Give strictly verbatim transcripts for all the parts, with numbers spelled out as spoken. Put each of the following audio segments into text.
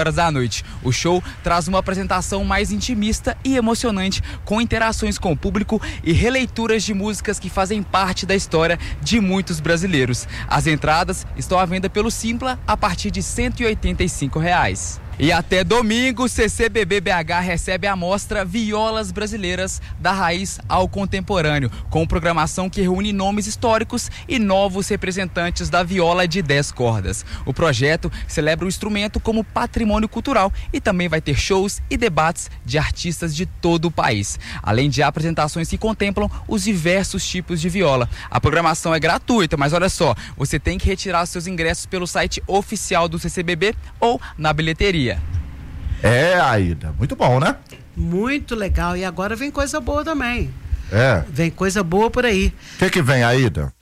horas da noite. O show traz uma apresentação mais intimista e emocionante, com interações com o público e releituras de músicas que fazem parte da história de muitos brasileiros. As entradas estão à venda pelo Simpla a partir de cento e oitenta e cinco reais. E até domingo, C C B B B H recebe a mostra Violas Brasileiras da Raiz ao Contemporâneo, com programação que reúne nomes históricos e novos representantes da viola de dez cordas. O projeto celebra o instrumento como patrimônio cultural e também vai ter shows e debates de artistas de todo o país, além de apresentações que contemplam os diversos tipos de viola. A programação é gratuita, mas olha só, você tem que retirar seus ingressos pelo site oficial do C C B B ou na bilheteria. É, Aida, muito bom, né? Muito legal, e agora vem coisa boa também. É. Vem coisa boa por aí. O que que vem, Aida?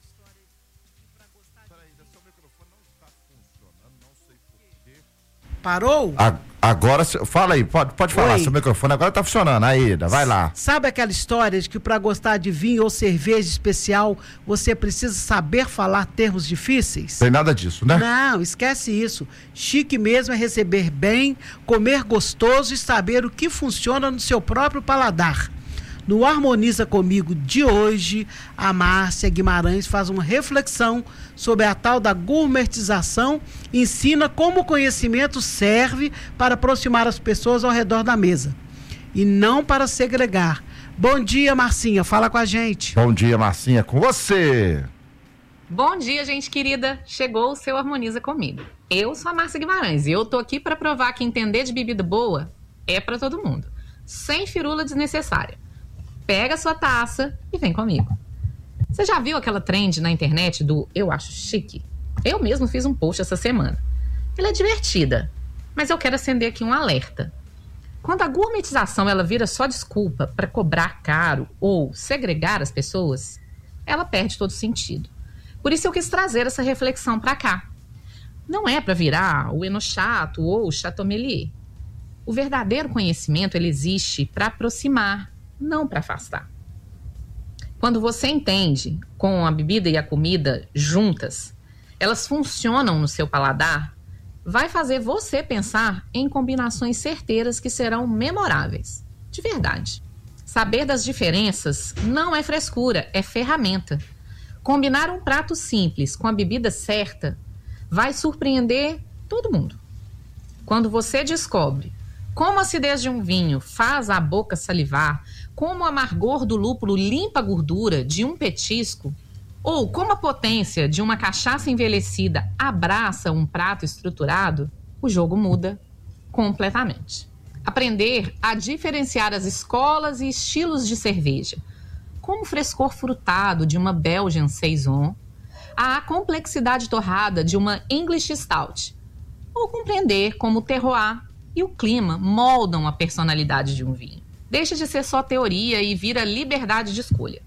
Parou? A, agora, fala aí, pode, pode falar, Oi. seu microfone agora tá funcionando, Aida, vai lá. Sabe aquela história de que para gostar de vinho ou cerveja especial, você precisa saber falar termos difíceis? Tem nada disso, né? Não, esquece isso. Chique mesmo é receber bem, comer gostoso e saber o que funciona no seu próprio paladar. No Harmoniza Comigo de hoje, a Márcia Guimarães faz uma reflexão sobre a tal da gourmetização e ensina como o conhecimento serve para aproximar as pessoas ao redor da mesa e não para segregar. Bom dia, Marcinha, fala com a gente. Bom dia, Marcinha, com você. Bom dia, gente querida. Chegou o seu Harmoniza Comigo. Eu sou a Márcia Guimarães e eu tô aqui para provar que entender de bebida boa é para todo mundo, sem firula desnecessária. Pega a sua taça e vem comigo. Você já viu aquela trend na internet do eu acho chique? Eu mesmo fiz um post essa semana. Ela é divertida, mas eu quero acender aqui um alerta. Quando a gourmetização ela vira só desculpa para cobrar caro ou segregar as pessoas, ela perde todo sentido. Por isso eu quis trazer essa reflexão para cá. Não é para virar o enochato ou o chatomelier. O verdadeiro conhecimento ele existe para aproximar, não para afastar. Quando você entende com a bebida e a comida juntas, elas funcionam no seu paladar, vai fazer você pensar em combinações certeiras que serão memoráveis, de verdade. Saber das diferenças não é frescura, é ferramenta. Combinar um prato simples com a bebida certa vai surpreender todo mundo. Quando você descobre como a acidez de um vinho faz a boca salivar, como o amargor do lúpulo limpa a gordura de um petisco, ou como a potência de uma cachaça envelhecida abraça um prato estruturado, o jogo muda completamente. Aprender a diferenciar as escolas e estilos de cerveja, como o frescor frutado de uma Belgian Saison, a complexidade torrada de uma English Stout, ou compreender como o terroir e o clima moldam a personalidade de um vinho. Deixa de ser só teoria e vira liberdade de escolha.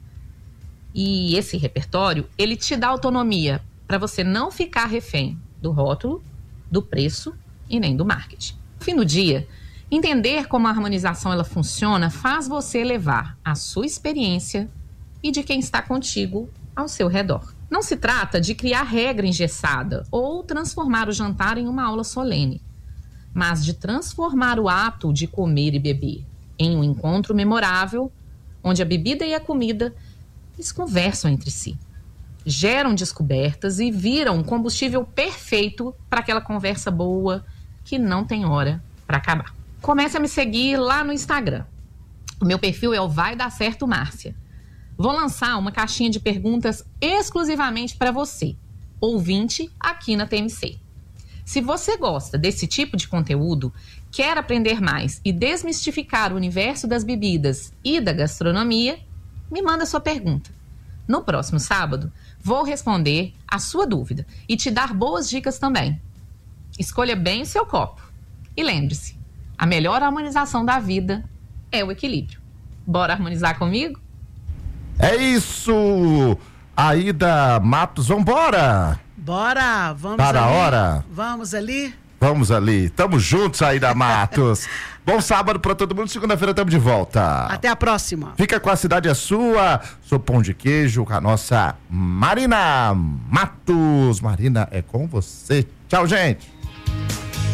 E esse repertório, ele te dá autonomia para você não ficar refém do rótulo, do preço e nem do marketing. No fim do dia, entender como a harmonização ela funciona faz você levar a sua experiência e de quem está contigo ao seu redor. Não se trata de criar regra engessada ou transformar o jantar em uma aula solene, mas de transformar o ato de comer e beber em um encontro memorável, onde a bebida e a comida eles conversam entre si, geram descobertas e viram um combustível perfeito para aquela conversa boa que não tem hora para acabar. Comece a me seguir lá no Instagram. O meu perfil é o Vai Dar Certo Márcia. Vou lançar uma caixinha de perguntas exclusivamente para você, ouvinte aqui na T M C. Se você gosta desse tipo de conteúdo, quer aprender mais e desmistificar o universo das bebidas e da gastronomia, me manda sua pergunta. No próximo sábado, vou responder a sua dúvida e te dar boas dicas também. Escolha bem o seu copo. E lembre-se, a melhor harmonização da vida é o equilíbrio. Bora harmonizar comigo? É isso! Aida Matos, vambora! Bora, vamos Tá na ali. hora? Vamos ali. Vamos ali, tamo juntos, Aida Matos. Bom sábado pra todo mundo, segunda-feira tamo de volta. Até a próxima. Fica com a Cidade é Sua, seu pão de queijo com a nossa Marina Matos. Marina, é com você. Tchau, gente.